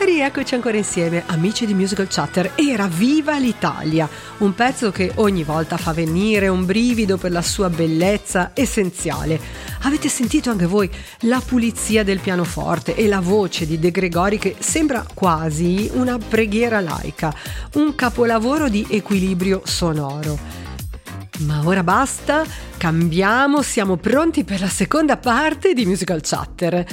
Rieccoci ancora insieme, amici di Musical Chatter. Era Viva l'Italia, un pezzo che ogni volta fa venire un brivido per la sua bellezza essenziale. Avete sentito anche voi la pulizia del pianoforte e la voce di De Gregori che sembra quasi una preghiera laica, un capolavoro di equilibrio sonoro. Ma ora basta, cambiamo, siamo pronti per la seconda parte di Musical Chatter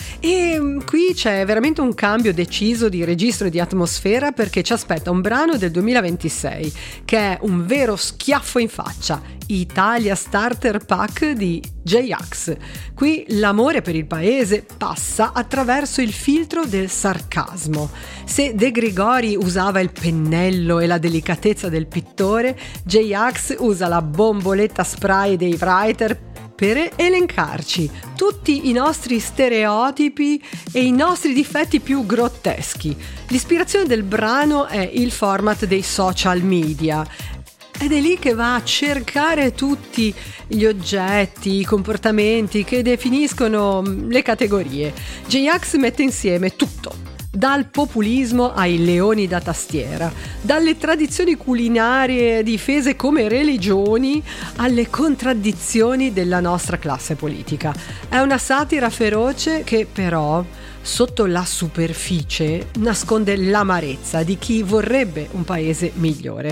e qui c'è veramente un cambio deciso di registro e di atmosfera perché ci aspetta un brano del 2026 che è un vero schiaffo in faccia, Italia Starter Pack di J-Ax. Qui l'amore per il paese passa attraverso il filtro del sarcasmo. Se De Gregori usava il pennello e la delicatezza del pittore, J-Ax usa la bomboletta spray dei writer per elencarci tutti i nostri stereotipi e i nostri difetti più grotteschi. L'ispirazione del brano è il format dei social media. Ed è lì che va a cercare tutti gli oggetti, i comportamenti che definiscono le categorie. J-Ax mette insieme tutto, dal populismo ai leoni da tastiera, dalle tradizioni culinarie difese come religioni alle contraddizioni della nostra classe politica. È una satira feroce che però sotto la superficie nasconde l'amarezza di chi vorrebbe un paese migliore.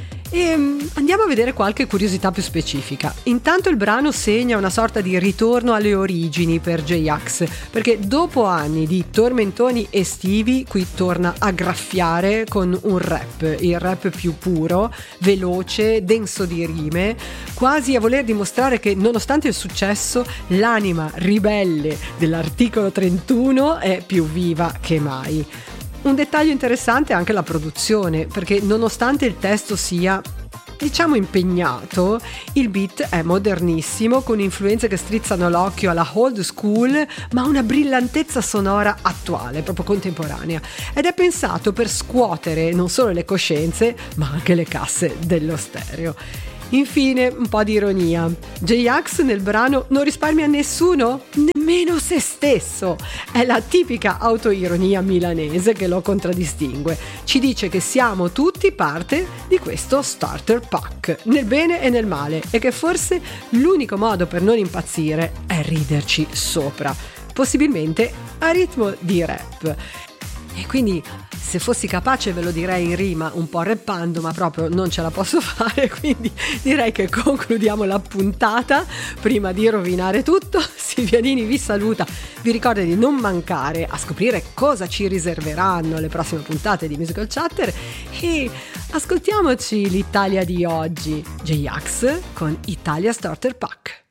E andiamo a vedere qualche curiosità più specifica. Intanto il brano segna una sorta di ritorno alle origini per J-Ax, perché dopo anni di tormentoni estivi qui torna a graffiare con un rap, il rap più puro, veloce, denso di rime, quasi a voler dimostrare che nonostante il successo l'anima ribelle dell'articolo 31 è più viva che mai. Un dettaglio interessante è anche la produzione, perché nonostante il testo sia, diciamo, impegnato, il beat è modernissimo, con influenze che strizzano l'occhio alla old school, ma una brillantezza sonora attuale, proprio contemporanea. Ed è pensato per scuotere non solo le coscienze, ma anche le casse dello stereo. Infine, un po' di ironia. J-Ax nel brano non risparmia nessuno, nemmeno se stesso. È la tipica autoironia milanese che lo contraddistingue. Ci dice che siamo tutti parte di questo starter pack, nel bene e nel male, e che forse l'unico modo per non impazzire è riderci sopra, possibilmente a ritmo di rap. E quindi se fossi capace ve lo direi in rima, un po' rappando, ma proprio non ce la posso fare, quindi direi che concludiamo la puntata. Prima di rovinare tutto, Silvianini vi saluta, vi ricorda di non mancare a scoprire cosa ci riserveranno le prossime puntate di Musical Chatter e ascoltiamoci l'Italia di oggi, J-Ax con Italia Starter Pack.